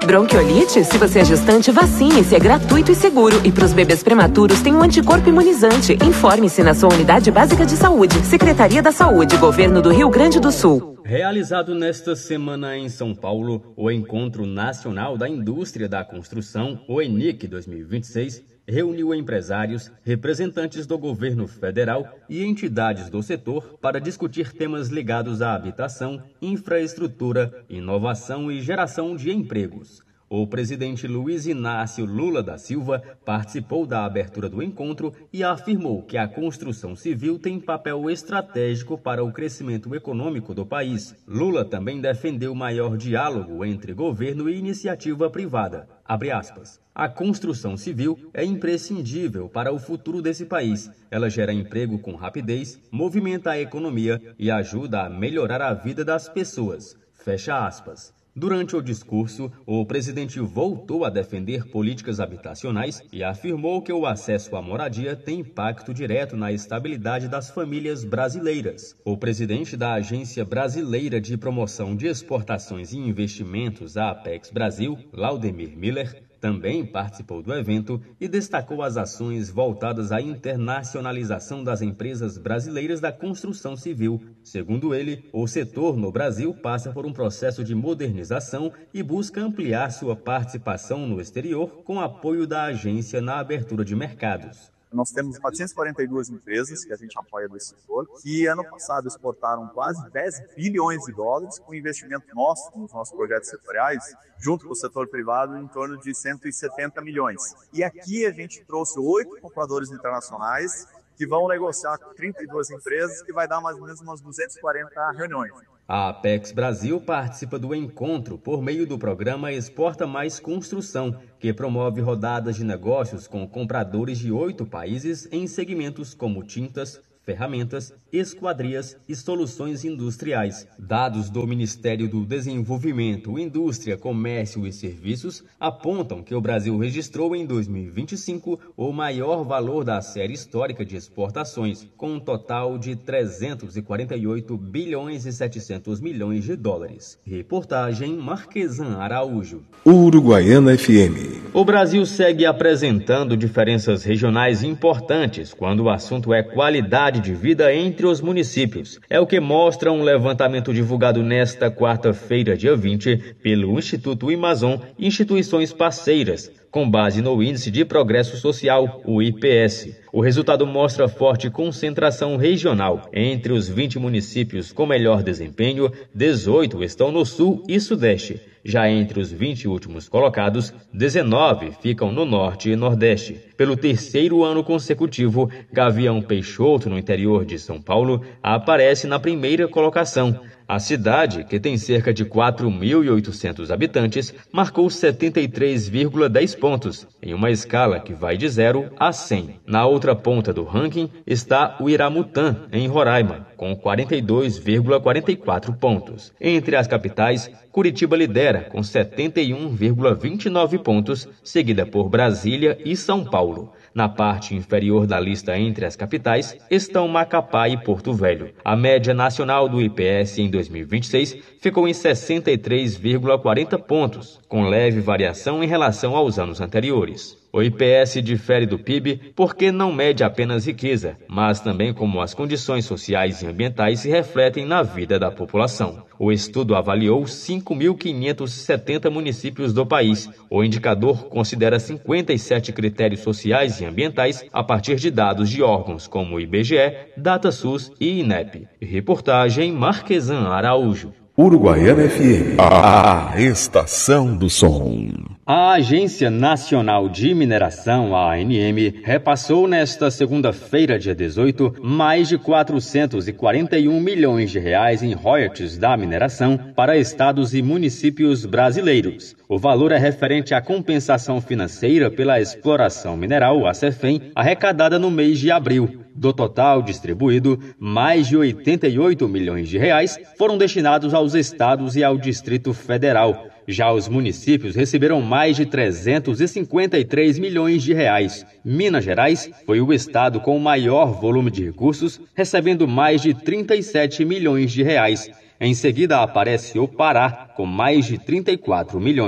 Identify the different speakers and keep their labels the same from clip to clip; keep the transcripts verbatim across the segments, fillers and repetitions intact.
Speaker 1: Bronquiolite? Se você é gestante, vacine-se, é gratuito e seguro. E para os bebês prematuros tem um anticorpo imunizante. Informe-se na sua unidade básica de saúde. Secretaria da Saúde, Governo do Rio Grande do Sul.
Speaker 2: Realizado nesta semana em São Paulo, o Encontro Nacional da Indústria da Construção, o ENIC dois mil e vinte e seis, reuniu empresários, representantes do governo federal e entidades do setor para discutir temas ligados à habitação, infraestrutura, inovação e geração de empregos. O presidente Luiz Inácio Lula da Silva participou da abertura do encontro e afirmou que a construção civil tem papel estratégico para o crescimento econômico do país. Lula também defendeu maior diálogo entre governo e iniciativa privada. Abre aspas. A construção civil é imprescindível para o futuro desse país. Ela gera emprego com rapidez, movimenta a economia e ajuda a melhorar a vida das pessoas. Fecha aspas. Durante o discurso, o presidente voltou a defender políticas habitacionais e afirmou que o acesso à moradia tem impacto direto na estabilidade das famílias brasileiras. O presidente da Agência Brasileira de Promoção de Exportações e Investimentos, a Apex Brasil, Laudemir Miller, também participou do evento e destacou as ações voltadas à internacionalização das empresas brasileiras da construção civil. Segundo ele, o setor no Brasil passa por um processo de modernização e busca ampliar sua participação no exterior com apoio da agência na abertura de mercados.
Speaker 3: Nós temos quatrocentas e quarenta e duas empresas que a gente apoia desse setor, que ano passado exportaram quase dez bilhões de dólares com investimento nosso, nos nossos projetos setoriais, junto com o setor privado, em torno de cento e setenta milhões. E aqui a gente trouxe oito compradores internacionais que vão negociar com trinta e duas empresas, que vai dar mais ou menos umas duzentas e quarenta reuniões.
Speaker 2: A Apex Brasil participa do encontro por meio do programa Exporta Mais Construção, que promove rodadas de negócios com compradores de oito países em segmentos como tintas, ferramentas, esquadrias e soluções industriais. Dados do Ministério do Desenvolvimento, Indústria, Comércio e Serviços apontam que o Brasil registrou em dois mil e vinte e cinco o maior valor da série histórica de exportações, com um total de trezentos e quarenta e oito bilhões e setecentos milhões de dólares. Reportagem Marquesan Araújo.
Speaker 4: Uruguaiana F M.
Speaker 2: O Brasil segue apresentando diferenças regionais importantes quando o assunto é qualidade de vida entre os municípios. É o que mostra um levantamento divulgado nesta quarta-feira, dia vinte, pelo Instituto Imazon e instituições parceiras, com base no Índice de Progresso Social, o I P S. O resultado mostra forte concentração regional. Entre os vinte municípios com melhor desempenho, dezoito estão no Sul e Sudeste. Já entre os vinte últimos colocados, dezenove ficam no Norte e Nordeste. Pelo terceiro ano consecutivo, Gavião Peixoto, no interior de São Paulo, aparece na primeira colocação. A cidade, que tem cerca de quatro mil e oitocentos habitantes, marcou setenta e três vírgula dez pontos, em uma escala que vai de zero a cem. Na outra ponta do ranking está o Iramutã, em Roraima, com quarenta e dois vírgula quarenta e quatro pontos. Entre as capitais, Curitiba lidera, com setenta e um vírgula vinte e nove pontos, seguida por Brasília e São Paulo. Na parte inferior da lista entre as capitais estão Macapá e Porto Velho. A média nacional do I P S em dois mil e vinte e seis ficou em sessenta e três vírgula quarenta pontos, com leve variação em relação aos anos anteriores. O I P S difere do P I B porque não mede apenas riqueza, mas também como as condições sociais e ambientais se refletem na vida da população. O estudo avaliou cinco mil quinhentos e setenta municípios do país. O indicador considera cinquenta e sete critérios sociais e ambientais a partir de dados de órgãos como I B G E, DataSUS e INEP. Reportagem Marquesan Araújo.
Speaker 4: Uruguaiana F M, a, a estação do som.
Speaker 2: A Agência Nacional de Mineração, a A N M, repassou nesta segunda-feira, dia dezoito, mais de quatrocentos e quarenta e um milhões de reais em royalties da mineração para estados e municípios brasileiros. O valor é referente à compensação financeira pela exploração mineral, a CEFEM, arrecadada no mês de abril. Do total distribuído, mais de oitenta e oito milhões de reais foram destinados aos estados e ao Distrito Federal. Já os municípios receberam mais de trezentos e cinquenta e três milhões de reais. Minas Gerais foi o estado com o maior volume de recursos, recebendo mais de trinta e sete milhões de reais. Em seguida aparece o Pará, com mais de trinta e quatro milhões.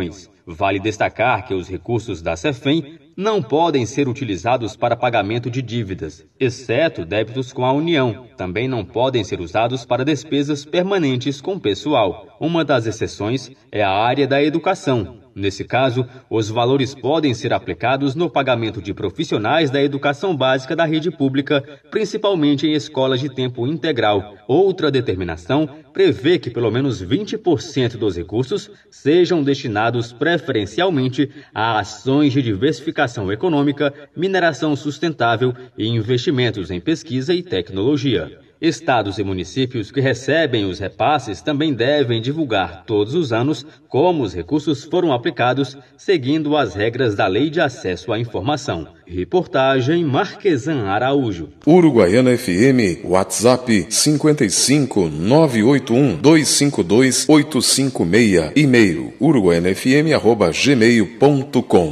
Speaker 2: Vale destacar que os recursos da Cefem não podem ser utilizados para pagamento de dívidas, exceto débitos com a União. Também não podem ser usados para despesas permanentes com pessoal. Uma das exceções é a área da educação. Nesse caso, os valores podem ser aplicados no pagamento de profissionais da educação básica da rede pública, principalmente em escolas de tempo integral. Outra determinação prevê que pelo menos vinte por cento dos recursos sejam destinados preferencialmente a ações de diversificação econômica, mineração sustentável e investimentos em pesquisa e tecnologia. Estados e municípios que recebem os repasses também devem divulgar todos os anos como os recursos foram aplicados, seguindo as regras da Lei de Acesso à Informação. Reportagem Marquesan Araújo.
Speaker 4: Uruguaiana F M, WhatsApp cinco cinco nove oito um dois cinco dois oito cinco seis, e-mail uruguaianafm arroba gmail ponto com.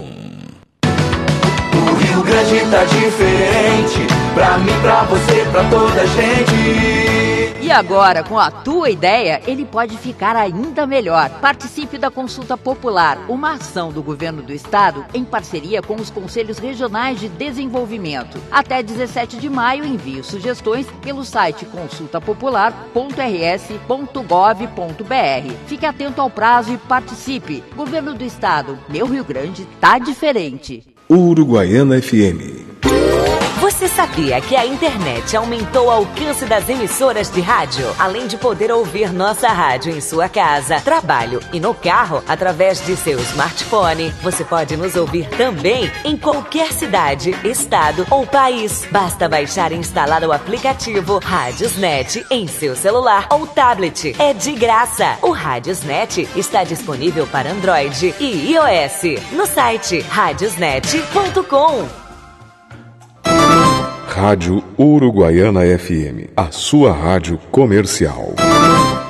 Speaker 5: O Rio Grande tá diferente, pra mim, pra você, pra toda a gente.
Speaker 6: E agora, com a tua ideia, ele pode ficar ainda melhor. Participe da Consulta Popular, uma ação do Governo do Estado em parceria com os Conselhos Regionais de Desenvolvimento. Até dezessete de maio, envie sugestões pelo site consulta popular ponto r s ponto gov ponto b r. Fique atento ao prazo e participe. Governo do Estado, meu Rio Grande tá diferente.
Speaker 4: Uruguaiana F M.
Speaker 1: Você sabia que a internet aumentou o alcance das emissoras de rádio? Além de poder ouvir nossa rádio em sua casa, trabalho e no carro, através de seu smartphone, você pode nos ouvir também em qualquer cidade, estado ou país. Basta baixar e instalar o aplicativo Radiosnet em seu celular ou tablet. É de graça. O Radiosnet está disponível para Android e iOS no site radiosnet ponto com.
Speaker 4: Rádio Uruguaiana F M, a sua rádio comercial.